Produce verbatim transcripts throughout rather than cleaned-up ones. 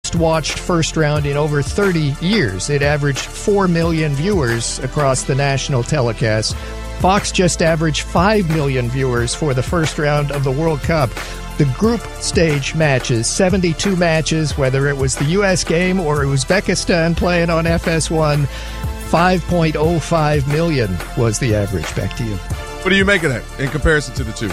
most watched first round in over thirty years. It averaged four million viewers across the national telecast. Fox just averaged five million viewers for the first round of the World Cup. The group stage matches, seventy-two matches, whether it was the U S game or Uzbekistan playing on F S one, five point oh five million was the average. Back to you. What do you make of that in comparison to the two?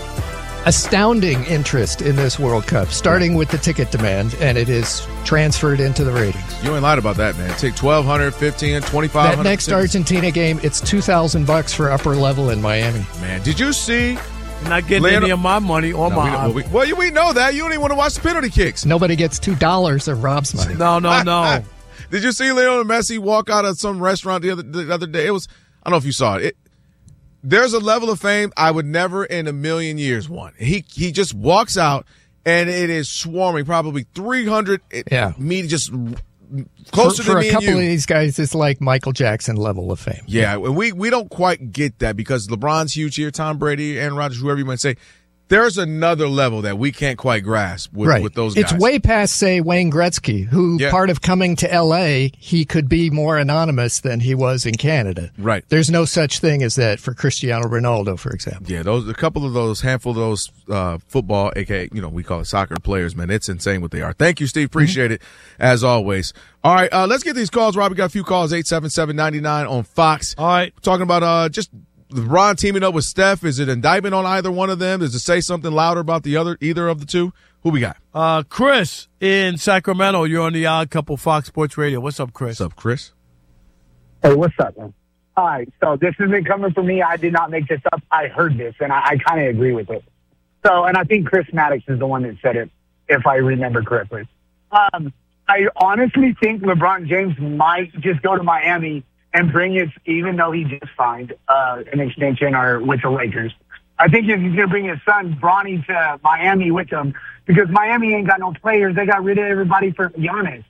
Astounding interest in this World Cup, starting with the ticket demand, and it is transferred into the ratings. You ain't lied about that, man. Take twelve hundred, fifteen, twenty-five hundred. That next tickets. Argentina game, it's two thousand bucks for upper level in Miami. Man, did you see? Not getting Leonardo, any of my money or no, my. We, well, we, well, we know that. You don't even want to watch the penalty kicks. Nobody gets two dollars of Rob's money. No, no, no. Did you see Lionel Messi walk out of some restaurant the other the other day? It was, I don't know if you saw it. it there's a level of fame I would never in a million years want. He he just walks out and it is swarming, probably three hundred yeah. me just closer for, to me a couple and you. Of these guys, it's like Michael Jackson level of fame. Yeah, yeah, we we don't quite get that because LeBron's huge here, Tom Brady, Aaron Rodgers, whoever you might say. There's another level that we can't quite grasp with, right. with those guys. It's way past, say, Wayne Gretzky, who yeah. part of coming to L A, he could be more anonymous than he was in Canada. Right. There's no such thing as that for Cristiano Ronaldo, for example. Yeah, those a couple of those, handful of those uh, football, a k a, you know, we call it soccer players, man. It's insane what they are. Thank you, Steve. Appreciate mm-hmm. it, as always. All right, uh, let's get these calls. Rob, we got a few calls, eight seven seven, nine nine on Fox. All right. We're talking about uh, just – LeBron teaming up with Steph. Is it indictment on either one of them? Does it say something louder about the other, either of the two? Who we got? Uh, Chris in Sacramento. You're on the Odd Couple Fox Sports Radio. What's up, Chris? What's up, Chris? Hey, what's up, man? All right, so this isn't coming from me. I did not make this up. I heard this, and I, I kind of agree with it. So, and I think Chris Maddox is the one that said it, if I remember correctly. Um, I honestly think LeBron James might just go to Miami and bring his, even though he just signed uh, an extension or with the Lakers. I think if he's going to bring his son, Bronny, to Miami with him, because Miami ain't got no players. They got rid of everybody for Giannis.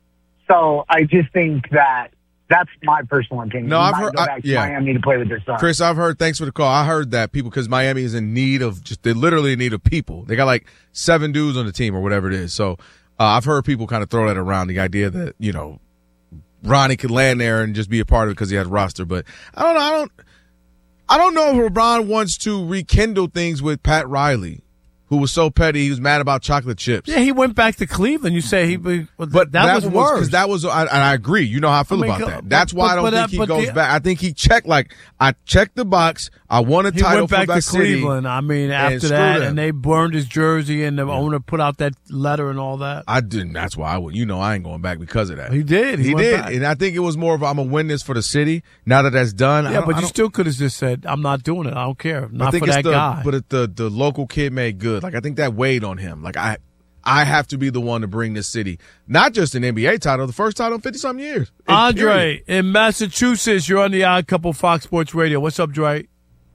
So I just think that that's my personal opinion. No, he I've might heard go back I, to yeah. Miami to play with their son. Chris, I've heard, thanks for the call. I heard that people, because Miami is in need of just, they're literally in need of people. They got like seven dudes on the team or whatever it is. So uh, I've heard people kind of throw that around, the idea that, you know, Ronnie could land there and just be a part of it because he has a roster. But I don't know. I don't, I don't know if LeBron wants to rekindle things with Pat Riley, who was so petty. He was mad about chocolate chips. Yeah, he went back to Cleveland. You say he, well, but that, that was worse. Because that was, I, and I agree. You know how I feel I mean, about that. That's why but, I don't but, think he goes the, back. I think he checked, like, I checked the box. I won a he title went back for that to Cleveland. I mean, after that, him. and they burned his jersey, and the yeah. owner put out that letter and all that. I didn't. That's why I would. You know, I ain't going back because of that. He did. He, he did, back. and I think it was more of I'm gonna win this for the city. Now that that's done, yeah, but you still could have just said, "I'm not doing it. I don't care. Not I think for it's that the, guy." But it, the the local kid made good. Like I think that weighed on him. Like I. I have to be the one to bring this city, not just an N B A title, the first title in fifty-something years. Andre period. in Massachusetts, you're on the Odd Couple Fox Sports Radio. What's up, Dre?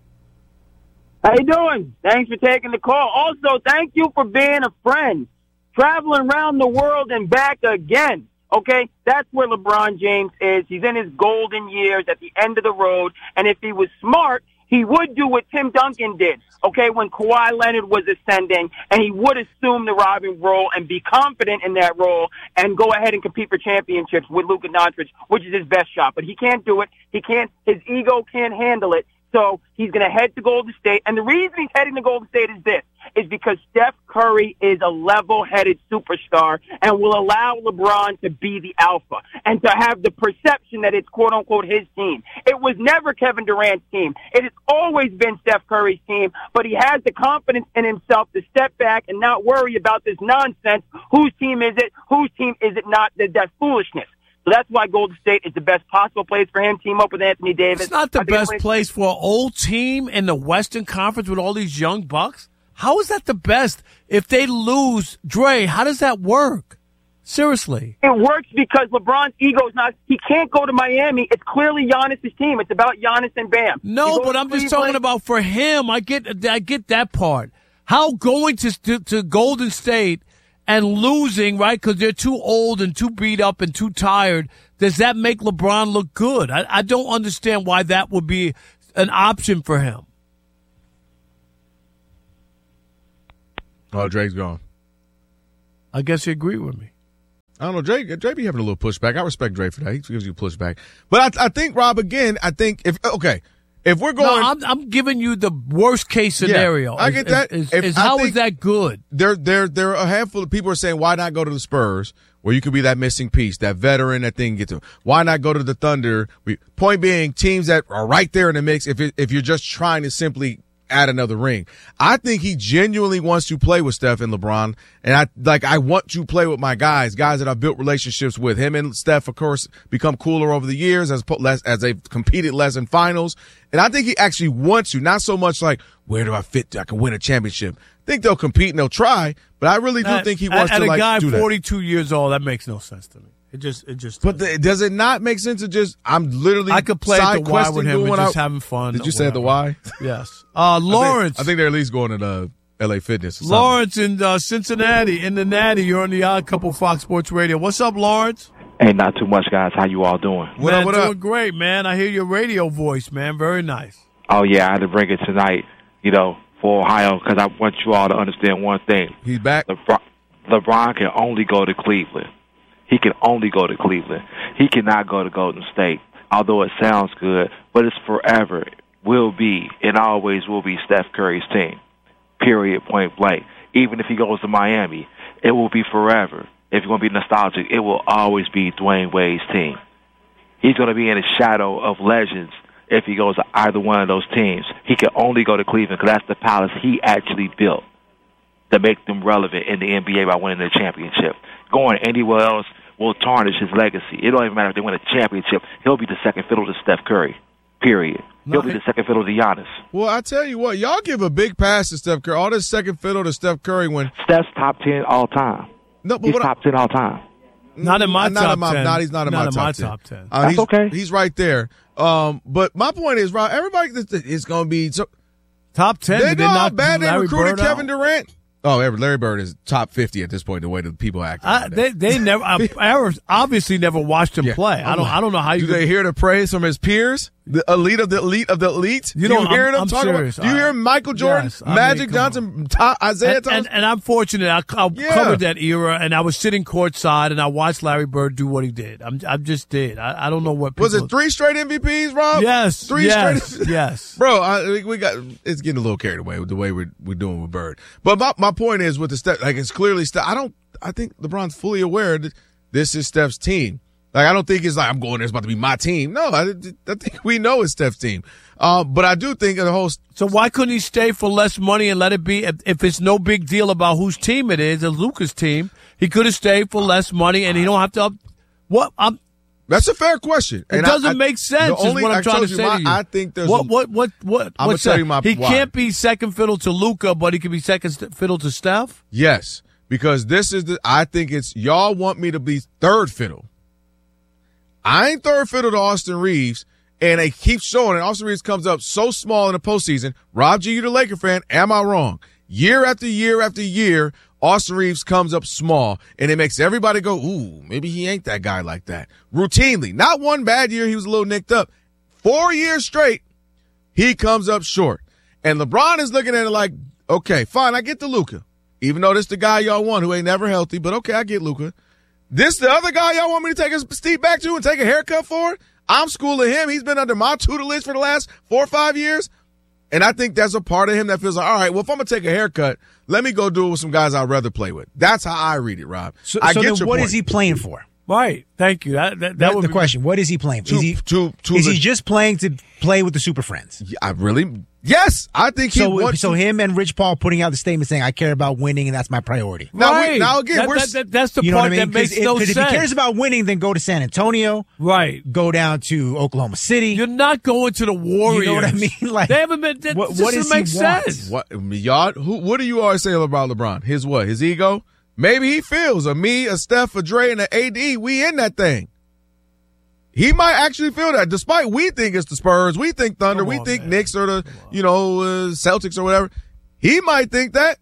How you doing? Thanks for taking the call. Also, thank you for being a friend, traveling around the world and back again. Okay, that's where LeBron James is. He's in his golden years at the end of the road, and if he was smart, he would do what Tim Duncan did, okay, when Kawhi Leonard was ascending, and he would assume the Robin role and be confident in that role and go ahead and compete for championships with Luka Doncic, which is his best shot. But he can't do it. He can't. His ego can't handle it. So he's going to head to Golden State. And the reason he's heading to Golden State is this, is because Steph Curry is a level-headed superstar and will allow LeBron to be the alpha and to have the perception that it's quote-unquote his team. It was never Kevin Durant's team. It has always been Steph Curry's team, but he has the confidence in himself to step back and not worry about this nonsense. Whose team is it? Whose team is it not? That, that's foolishness. So that's why Golden State is the best possible place for him. Team up with Anthony Davis. It's not the best place for an old team in the Western Conference with all these young bucks. How is that the best? If they lose, Dre, how does that work? Seriously. It works because LeBron's ego is not, he can't go to Miami. It's clearly Giannis' team. It's about Giannis and Bam. No, but I'm Cleveland. just talking about for him. I get, I get that part. How going to, to, to Golden State and losing, right, because they're too old and too beat up and too tired, does that make LeBron look good? I, I don't understand why that would be an option for him. Oh, Drake's gone. I guess you agree with me. I don't know. Dre, Dre be having a little pushback. I respect Dre for that. He gives you pushback. But I, I think, Rob, again, I think if, okay, if we're going. No, I'm, I'm giving you the worst case scenario. Yeah, I get that. Is, if, is I how think is that good? There, there, there are a handful of people are saying, why not go to the Spurs where you could be that missing piece, that veteran, that thing get to. Why not go to the Thunder? We, point being, teams that are right there in the mix. If it, if you're just trying to simply add another ring. I think he genuinely wants to play with Steph and LeBron. And I like, I want to play with my guys, guys that I've built relationships with. Him and Steph, of course, become cooler over the years as, as they've competed less in finals. And I think he actually wants to, not so much like, where do I fit? I can win a championship. I think they'll compete and they'll try, but I really do at, think he wants at, to at like a guy do that. forty-two years old, that makes no sense to me. It just, it just. But the, does it not make sense to just? I'm literally. I could play at the Y with him and just I, having fun. Did you say at the Y? Yes. Uh, Lawrence. I think, I think they're at least going to the L A Fitness. Or Lawrence in uh, Cincinnati, in the Natty. You're on the Odd Couple Fox Sports Radio. What's up, Lawrence? Hey, not too much, guys. How you all doing? What man, up? What doing up? great, man. I hear your radio voice, man. Very nice. Oh yeah, I had to bring it tonight. You know, for Ohio, because I want you all to understand one thing. He's back. LeBron, LeBron can only go to Cleveland. He can only go to Cleveland. He cannot go to Golden State, although it sounds good, but it's forever, will be, and always will be Steph Curry's team, period, point blank. Even if he goes to Miami, it will be forever. If you're going to be nostalgic, it will always be Dwayne Wade's team. He's going to be in the shadow of legends if he goes to either one of those teams. He can only go to Cleveland because that's the palace he actually built to make them relevant in the N B A by winning the championship. Going anywhere else will tarnish his legacy. It don't even matter if they win a championship. He'll be the second fiddle to Steph Curry, period. He'll be the second fiddle to Giannis. Well, I tell you what, y'all give a big pass to Steph Curry. All this second fiddle to Steph Curry when Steph's top ten all time. No, but he's what top I, ten all time. Not in my not top in my, ten. Not he's not in not my, in top, my ten. top ten. Uh, That's he's, okay. He's right there. Um, but my point is, Rob, everybody is going to be so, top ten. They know how bad they Larry recruited Bird Kevin out? Durant. Oh, Larry Bird is top fifty at this point. The way that people act. I, they they never. I, I obviously never watched him Yeah. play. I don't. I don't know how you. Do they hear the praise from his peers? The elite of the elite of the elites? You Do know, you hear I'm- them I'm talking serious. about? Do you hear I- Michael Jordan, Yes, I mean, Magic come Johnson, Tom, Isaiah and, Thomas? and, and I'm fortunate. I, I Yeah. covered that era, and I was sitting courtside, and I watched Larry Bird do what he did. I'm, I just did. I, I don't know what. People, Was it three straight M V Ps, Rob? Yes. three yes, straight. yes. Bro, I, we got it's getting a little carried away with the way we're we're doing with Bird. But my my point is with the Steph, like it's clearly Steph. I don't. I think LeBron's fully aware that this is Steph's team. Like I don't think it's like I'm going there. It's about to be my team. No, I, I think we know it's Steph's team. Uh, but I do think the whole. So why couldn't he stay for less money and let it be? If, if it's no big deal about whose team it is, it's Luka's team. He could have stayed for less money, and he don't have to. Up, what? I'm, That's a fair question. It And doesn't I, I, make sense. Is only, what I'm I trying told to you say my, to you. I think there's what a, what what what. I'm gonna what's tell that? you my He why. can't be second fiddle to Luka, but he can be second st- fiddle to Steph. Yes, because this is the. I think it's y'all want me to be third fiddle. I ain't third fiddle to Austin Reeves, and they keep showing it. Austin Reeves comes up so small in the postseason. Rob G, you the Laker fan. Am I wrong? Year after year after year, Austin Reeves comes up small, and it makes everybody go, ooh, maybe he ain't that guy like that. Routinely. Not one bad year he was a little nicked up. Four years straight, he comes up short. And LeBron is looking at it like, okay, fine, I get the Luka. Even though this the guy y'all want who ain't never healthy, but okay, I get Luka. This the other guy y'all want me to take a Steve back to and take a haircut for? I'm schooling him. He's been under my tutelage for the last four or five years. And I think that's a part of him that feels like, all right, well, if I'm going to take a haircut, let me go do it with some guys I'd rather play with. That's how I read it, Rob. So, I so get then your what point. is he playing for? Right. Thank you. That that, that That's would the be, question. What is he playing for? To, Is he, to, to is the, he just playing to play with the Super Friends? I really, yes, I think he So, wants so to. him and Rich Paul putting out the statement saying, I care about winning and that's my priority. Now, right. we, now again, That- we're that- that- that's the You know part what I mean? that makes if, no 'cause sense. if he cares about winning, then go to San Antonio, right. go down to Oklahoma City. You're not going to the Warriors. You know what I mean? Like, they haven't been. That what- just what doesn't does he make want? sense. What y'all? Who? What do you always say about LeBron? His what? His ego? Maybe he feels a me, a Steph, a Dre, and a A D. We in that thing. He might actually feel that, despite we think it's the Spurs, we think Thunder, Come we on, think man. Knicks or the you know uh, Celtics or whatever. He might think that.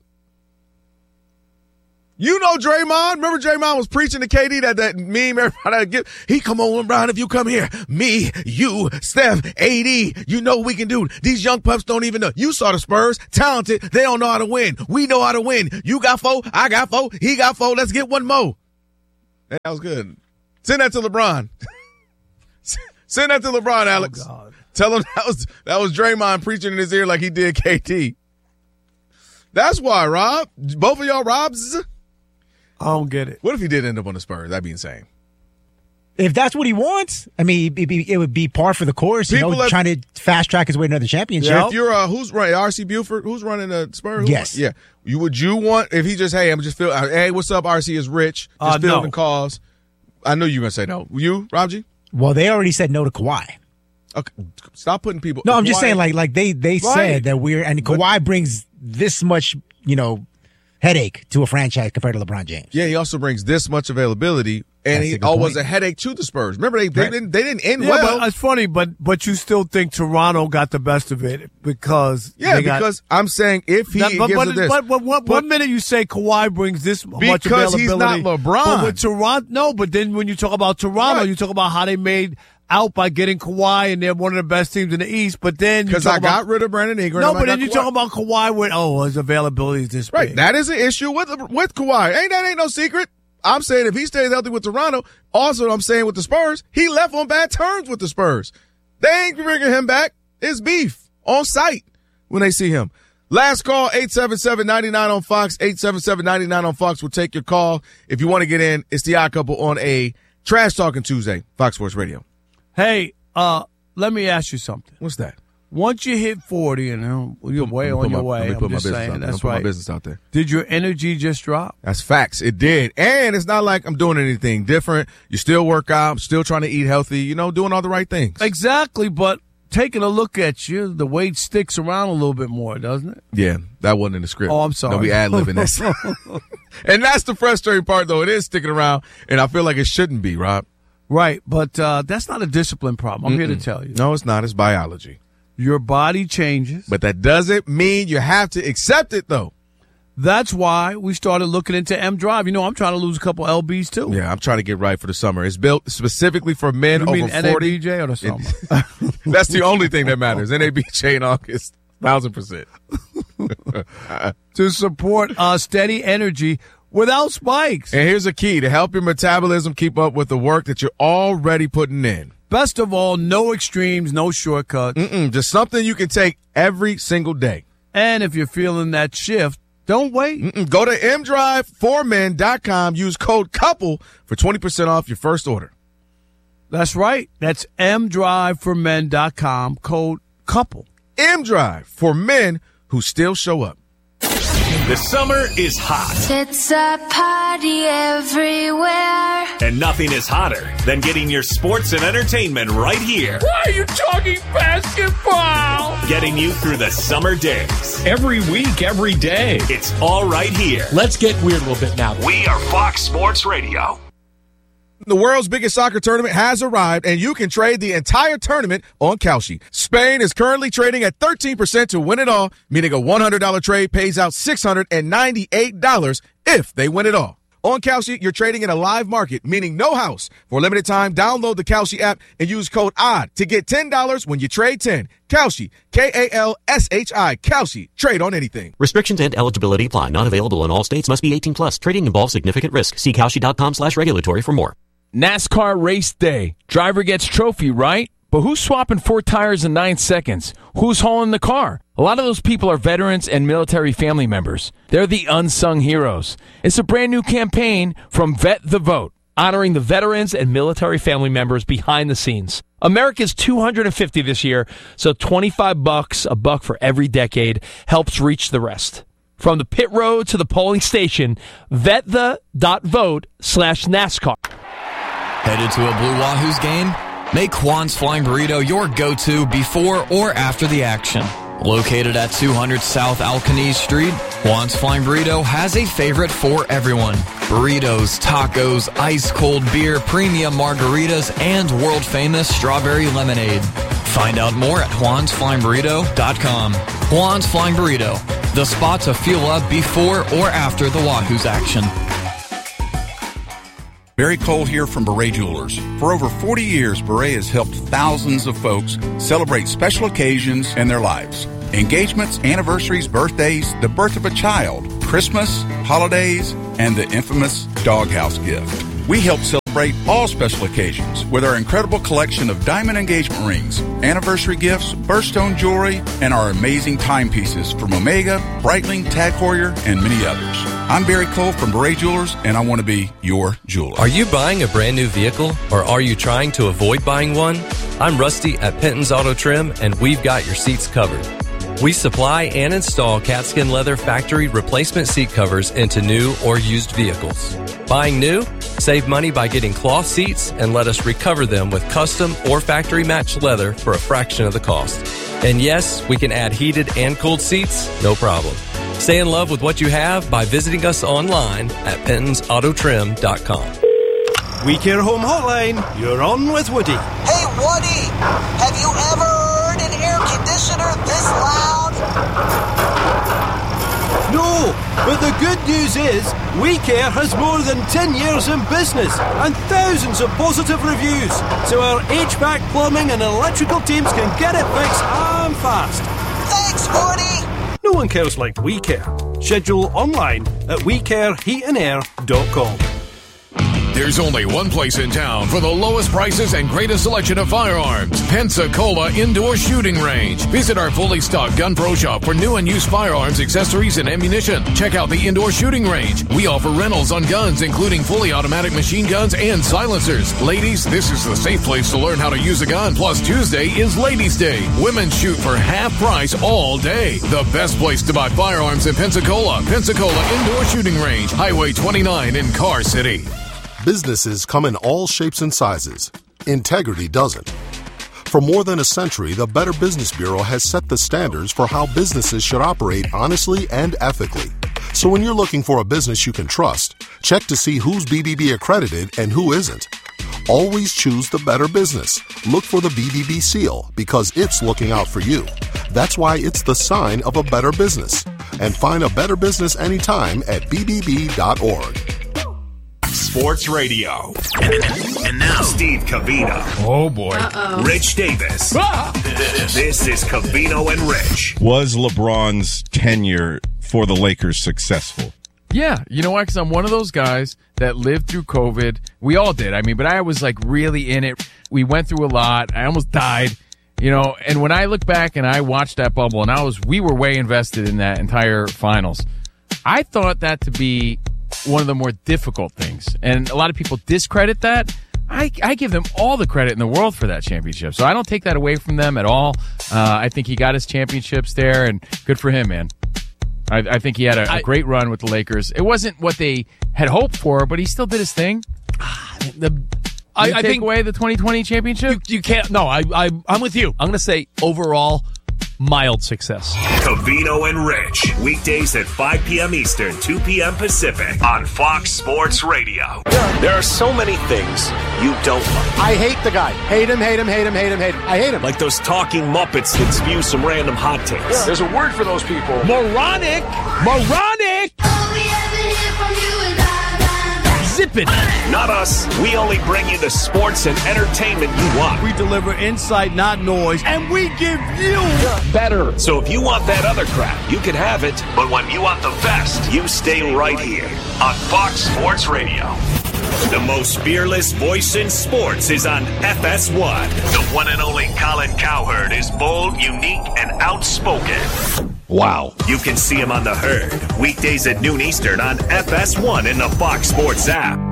You know Draymond. Remember Draymond was preaching to K D that, that meme everybody give. He come on, LeBron, if you come here. Me, you, Steph, A D. You know what we can do. These young pups don't even know. You saw the Spurs. Talented. They don't know how to win. We know how to win. You got four. I got four. He got four. Let's get one more. That was good. Send that to LeBron. Send that to LeBron, Alex. Oh, God. Tell him that was that was Draymond preaching in his ear like he did K D. That's why, Rob. Both of y'all Robs. I don't get it. What if he did end up on the Spurs? That'd be insane. If that's what he wants, I mean, it'd be, it would be par for the course, you People know, have- trying to fast track his way to another championship. Yep. If you're uh, who's running R C Buford? Who's running the Spurs? Who- Yes. Yeah. You would you want if he just hey I'm just feel hey what's up R C is Rich just Uh, fielding no. calls. I knew you were gonna say no. You Rob G? Well, they already said no to Kawhi. Okay, stop putting people. No, I'm just Kawhi- saying, like, like they they Right. said that we're and Kawhi brings this much, you know, headache to a franchise compared to LeBron James. Yeah, he also brings this much availability, and That's he a good always point. a headache to the Spurs. Remember, they they Right. didn't they didn't end Yeah, well. but it's funny, but but you still think Toronto got the best of it because yeah, they got, because I'm saying if he That- but, gives but, it this, but, but, one- But- one minute you say Kawhi brings this much Because availability. he's not LeBron. But with Toronto, no, but then when you talk about Toronto, Right. you talk about how they made out by getting Kawhi and they're one of the best teams in the East. But then you because talk I about, got rid of Brandon Ingram. no, and I but got then you Kawhi. talk about Kawhi with, oh, his availability is this Right, big. that is an issue with with Kawhi. Ain't that ain't no secret. I'm saying if he stays healthy with Toronto, also I'm saying with the Spurs, he left on bad terms with the Spurs. They ain't bringing him back. It's beef on site when they see him. Last call, eight seven seven, nine nine on Fox, eight seven seven, nine nine on Fox. We'll take your call. If you want to get in, it's the Odd Couple on a Trash Talking Tuesday, Fox Sports Radio. Hey, uh, let me ask you something. What's that? Once you hit forty and uh, you're way Let me on put your my- way, Let me I'm put my just business saying, out there. that's Let me put right. my business out there. Did your energy just drop? That's facts. It did. And it's not like I'm doing anything different. You still work out. I'm still trying to eat healthy, you know, doing all the right things. Exactly, but taking a look at you, the weight sticks around a little bit more, doesn't it? Yeah, that wasn't in the script. Oh, I'm sorry. Don't be ad-libbing that. And that's the frustrating part, though. It is sticking around, and I feel like it shouldn't be, Rob. Right, but uh, that's not a discipline problem. I'm here to tell you. No, it's not. It's biology. Your body changes. But that doesn't mean you have to accept it, though. That's why we started looking into M Drive. You know, I'm trying to lose a couple L Bs, too. Yeah, I'm trying to get right for the summer. It's built specifically for men You over mean forty. N A B J or the summer? That's the only thing that matters. N A B J in August, thousand percent. To support uh, steady energy without spikes. And here's a key to help your metabolism keep up with the work that you're already putting in. Best of all, no extremes, no shortcuts. Mm-mm, just something you can take every single day. And if you're feeling that shift, don't wait. Mm-mm, go to m drive for men dot com. Use code COUPLE for twenty percent off your first order. That's right. That's m drive for men dot com, code COUPLE. M-Drive for men who still show up. The summer is hot, It's a party everywhere. and nothing is hotter than getting your sports and entertainment right here. Why are you talking basketball? Getting you through the summer days. Every week, every day. It's all right here. Let's get weird a little bit now. We are Fox Sports Radio. The world's biggest soccer tournament has arrived, and you can trade the entire tournament on Kalshi. Spain is currently trading at thirteen percent to win it all, meaning a one hundred dollars trade pays out six hundred ninety-eight dollars if they win it all. On Kalshi, you're trading in a live market, meaning no house. For a limited time, download the Kalshi app and use code ODD to get ten dollars when you trade ten. Kalshi, K A L S H I, Kalshi. Trade on anything. Restrictions and eligibility apply. Not available in all states. Must be eighteen plus. Trading involves significant risk. See Kalshi.com slash regulatory for more. NASCAR race day. Driver gets trophy, right? But who's swapping four tires in nine seconds? Who's hauling the car? A lot of those people are veterans and military family members. They're the unsung heroes. It's a brand new campaign from Vet the Vote, honoring the veterans and military family members behind the scenes. America's two hundred fifty this year, so twenty-five bucks, a buck for every decade, helps reach the rest. From the pit road to the polling station, vetthe.vote slash NASCAR. Headed to a Blue Wahoos game? Make Juan's Flying Burrito your go-to before or after the action. Located at two hundred South Alcanese Street, Juan's Flying Burrito has a favorite for everyone. Burritos, tacos, ice-cold beer, premium margaritas, and world-famous strawberry lemonade. Find out more at juans flying burrito dot com. Juan's Flying Burrito, the spot to fuel up before or after the Wahoos action. Barry Cole here from Beret Jewelers. For over forty years, Beret has helped thousands of folks celebrate special occasions in their lives. Engagements, anniversaries, birthdays, the birth of a child, Christmas, holidays, and the infamous doghouse gift. We help celebrate all special occasions with our incredible collection of diamond engagement rings, anniversary gifts, birthstone jewelry, and our amazing timepieces from Omega, Breitling, Tag Heuer, and many others. I'm Barry Cole from Beret Jewelers, and I want to be your jeweler. Are you buying a brand new vehicle, or are you trying to avoid buying one? I'm Rusty at Penton's Auto Trim, and we've got your seats covered. We supply and install catskin leather factory replacement seat covers into new or used vehicles. Buying new? Save money by getting cloth seats and let us recover them with custom or factory matched leather for a fraction of the cost. And yes, we can add heated and cooled seats, no problem. Stay in love with what you have by visiting us online at pentons auto trim dot com. We Care Home Hotline, you're on with Woody. Hey, Woody, have you ever heard an air conditioner this loud? No, but the good news is We Care has more than ten years in business and thousands of positive reviews, so our H V A C, plumbing and electrical teams can get it fixed and fast. Thanks, Woody. No one cares like We Care. Schedule online at we care heat and air dot com. There's only one place in town for the lowest prices and greatest selection of firearms. Pensacola Indoor Shooting Range. Visit our fully stocked Gun Pro shop for new and used firearms, accessories, and ammunition. Check out the Indoor Shooting Range. We offer rentals on guns, including fully automatic machine guns and silencers. Ladies, this is the safe place to learn how to use a gun. Plus, Tuesday is Ladies' Day. Women shoot for half price all day. The best place to buy firearms in Pensacola. Pensacola Indoor Shooting Range. Highway twenty-nine in Car City. Businesses come in all shapes and sizes. Integrity doesn't. For more than a century, the Better Business Bureau has set the standards for how businesses should operate honestly and ethically. So when you're looking for a business you can trust, check to see who's B B B accredited and who isn't. Always choose the Better Business. Look for the B B B seal because it's looking out for you. That's why it's the sign of a better business. And find a better business anytime at b b b dot org. Sports Radio. And now, Steve Covino. Oh, boy. Uh-oh. Rich Davis. Ah! This is Covino and Rich. Was LeBron's tenure for the Lakers successful? Yeah. You know why? Because I'm one of those guys that lived through COVID. We all did. I mean, but I was like really in it. We went through a lot. I almost died. You know, and when I look back and I watched that bubble, and I was, we were way invested in that entire finals. I thought that to be one of the more difficult things. And a lot of people discredit that. I, I give them all the credit in the world for that championship. So I don't take that away from them at all. Uh, I think he got his championships there, and good for him, man. I, I think he had a, a great run with the Lakers. It wasn't what they had hoped for, but he still did his thing. The, I, I take think away the twenty twenty championship? You, you can't. No, I, I, I'm with you. I'm going to say overall, mild success. Covino and Rich. Weekdays at five p.m. Eastern, two p.m. Pacific on Fox Sports Radio. There are so many things you don't like. I hate the guy. Hate him, hate him, hate him, hate him, hate him. I hate him. Like those talking Muppets that spew some random hot takes. Yeah. There's a word for those people. Moronic. Moronic. All we ever hear from you is Zip it. Not us. We only bring you the sports and entertainment you want. We deliver insight, not noise, and we give you better. So if you want that other crap, you can have it. But when you want the best, you stay right here on Fox Sports Radio. The most fearless voice in sports is on F S one. The one and only Colin Cowherd is bold, unique, and outspoken. Wow. You can see him on The Herd, weekdays at noon Eastern on F S one in the Fox Sports app.